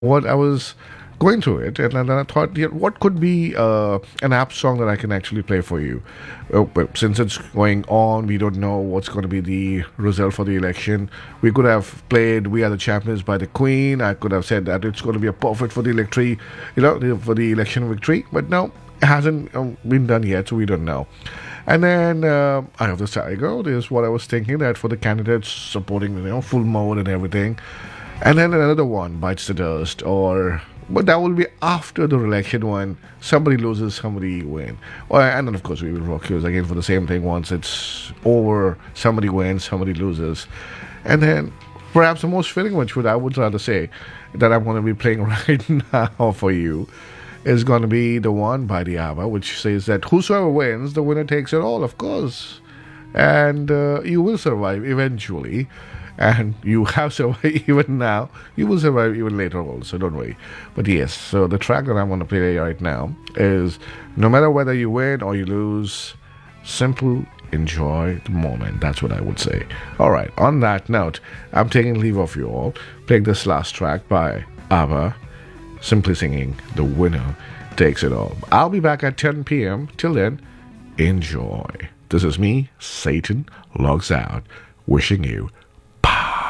what I was going through it, and then I thought, yeah, what could be an app song that I can actually play for you? But since it's going on, we don't know what's going to be the result for the election. We could have played "We Are the Champions" by the Queen. I could have said that it's going to be a perfect for the electory, for the election victory. But no, it hasn't been done yet, so we don't know. And then Eye of the Tiger is what I was thinking, that for the candidates supporting, full mode and everything. And then another one, Bites the Dust, or but that will be after the election when somebody loses, somebody win. And then of course we will rock yours again for the same thing. Once it's over, somebody wins, somebody loses, and then perhaps the most fitting, which would I would rather say that I'm going to be playing right now for you, is going to be the one by the ABBA, which says that whosoever wins, the winner takes it all. Of course, and you will survive eventually, and you have survived even now. You will survive even later also, don't worry. But yes, so the track that I'm going to play right now is, no matter whether you win or you lose, simple enjoy the moment. That's what I would say. All right, on that note, I'm taking leave of you all, playing this last track by ABBA, simply singing "The Winner Takes It All." I'll be back at 10 p.m. Till then, enjoy. This is me, Satan Logs Out, wishing you